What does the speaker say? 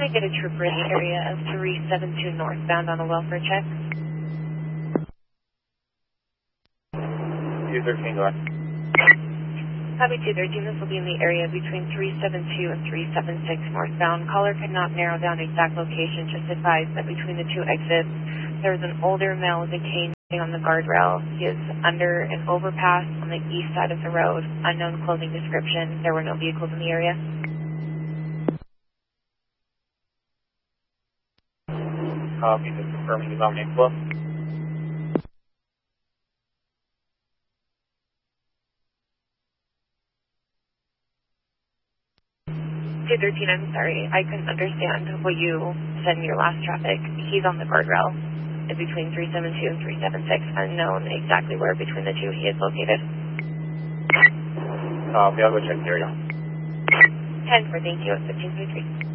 I get a trooper in the area of 372 northbound on a welfare check? 213, go ahead. Copy 213, this will be in the area between 372 and 376 northbound. Caller could not narrow down exact location, just advised that between the two exits, there is an older male with a cane on the guardrail. He is under an overpass on the east side of the road. Unknown clothing description. There were no vehicles in the area. Copy, just confirming he's on inflow. I'm sorry, I couldn't understand what you said in your last traffic. He's on the guardrail in between 372 and 376, unknown exactly where between the two he is located. I'll go check the area. 10 for thank you at 1533.